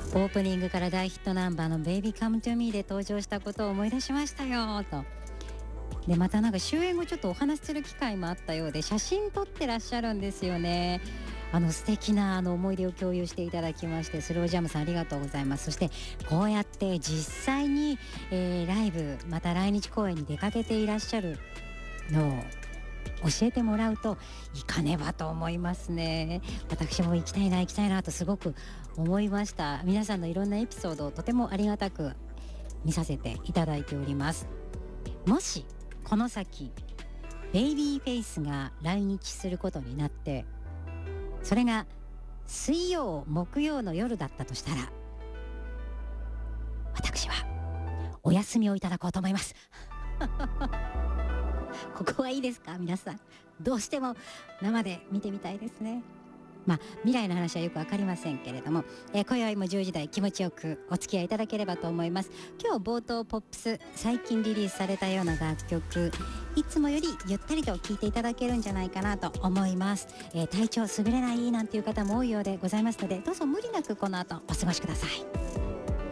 オープニングから大ヒットナンバーのベイビーカムトゥミーで登場したことを思い出しましたよと。でまたなんか終演後ちょっとお話しする機会もあったようで、写真撮ってらっしゃるんですよね。素敵な思い出を共有していただきまして、スロージャムさんありがとうございます。そしてこうやって実際に、ライブまた来日公演に出かけていらっしゃるのを教えてもらうと行かねばと思いますね。私も行きたいなとすごく思いました。皆さんのいろんなエピソードをとてもありがたく見させていただいております。もしこの先ベイビーフェイスが来日することになって、それが水曜木曜の夜だったとしたら、私はお休みをいただこうと思いますここはいいですか皆さん。どうしても生で見てみたいですね。未来の話はよくわかりませんけれども、今宵も10時台気持ちよくお付き合いいただければと思います。今日冒頭ポップス、最近リリースされたような楽曲、いつもよりゆったりと聴いていただけるんじゃないかなと思います。体調優れないなんていう方も多いようでございますので、どうぞ無理なくこの後お過ごしください。